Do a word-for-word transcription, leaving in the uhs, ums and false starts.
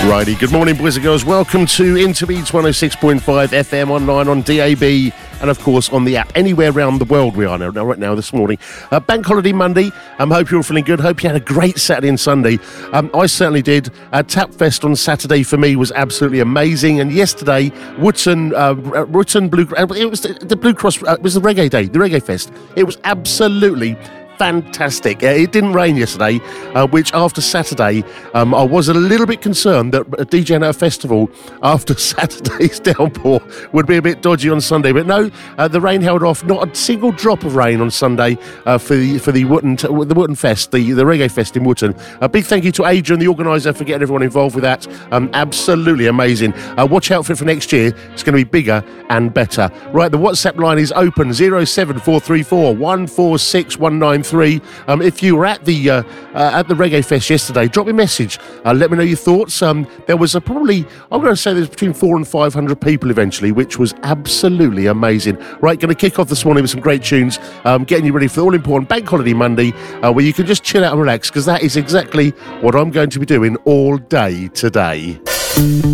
Righty, good morning, boys and girls. Welcome to Interbeats one oh six point five F M, online on D A B, and of course on the app. Anywhere around the world we are now, now right now this morning. Uh, Bank Holiday Monday. I um, hope you're all feeling good. Hope you had a great Saturday and Sunday. Um, I certainly did. Uh, Tapfest on Saturday for me was absolutely amazing. And yesterday, Wootton, uh, Wootton Blue, uh, it was the, the Blue Cross, uh, it was the Reggae Day, the Reggae Fest. It was absolutely fantastic. Uh, it didn't rain yesterday, uh, which after Saturday, um, I was a little bit concerned that a D J at a festival after Saturday's downpour would be a bit dodgy on Sunday. But no, uh, the rain held off. Not a single drop of rain on Sunday uh, for the for the Wootton the Wootton Fest, the, the Reggae Fest in Wootton. A big thank you to Adrian, the organiser, for getting everyone involved with that. Um, absolutely amazing. Uh, watch out for it for next year. It's going to be bigger and better. Right, the WhatsApp line is open zero seven four three four one four six one nine three. Um, if you were at the uh, uh, at the Reggae Fest yesterday, drop me a message. Uh, let me know your thoughts. Um, there was a probably, I'm going to say there's between four and five hundred people eventually, which was absolutely amazing. Right, going to kick off this morning with some great tunes, um, getting you ready for the all-important Bank Holiday Monday, uh, where you can just chill out and relax, because that is exactly what I'm going to be doing all day today.